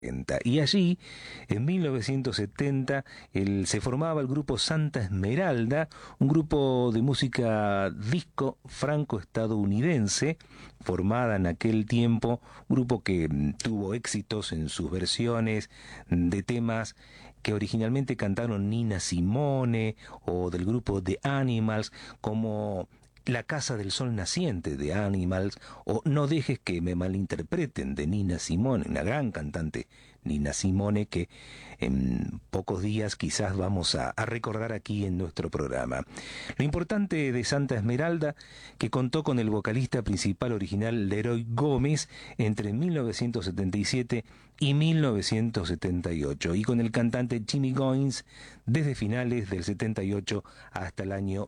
Y allí, en 1970, se formaba el grupo Santa Esmeralda, un grupo de música disco franco-estadounidense, formada en aquel tiempo, un grupo que tuvo éxitos en sus versiones de temas que originalmente cantaron Nina Simone o del grupo The Animals, como La Casa del Sol Naciente de Animals, o No dejes que me malinterpreten de Nina Simone, una gran cantante Nina Simone que en pocos días quizás vamos a recordar aquí en nuestro programa. Lo importante de Santa Esmeralda, que contó con el vocalista principal original Leroy Gómez entre 1977 y 1978, y con el cantante Jimmy Goins desde finales del 78 hasta el año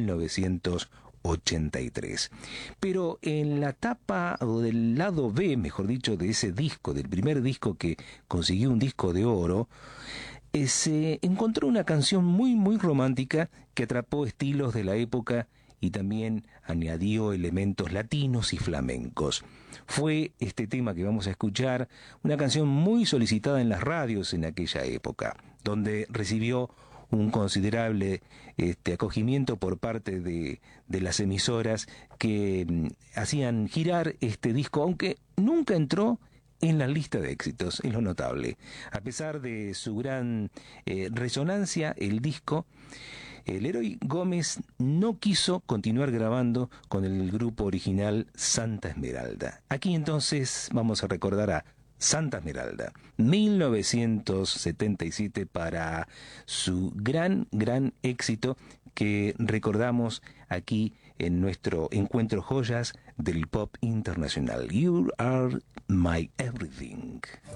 1983. Pero en la tapa, o del lado B, mejor dicho, de ese disco, del primer disco que consiguió un disco de oro, se encontró una canción muy romántica que atrapó estilos de la época y también añadió elementos latinos y flamencos. Fue este tema que vamos a escuchar una canción muy solicitada en las radios en aquella época, donde recibió un considerable acogimiento por parte de las emisoras que hacían girar este disco, aunque nunca entró en la lista de éxitos, es lo notable. A pesar de su gran resonancia, el disco, Leroy Gómez no quiso continuar grabando con el grupo original Santa Esmeralda. Aquí entonces vamos a recordar a Santa Esmeralda, 1977, para su gran éxito que recordamos aquí en nuestro encuentro joyas del pop internacional. You Are My Everything.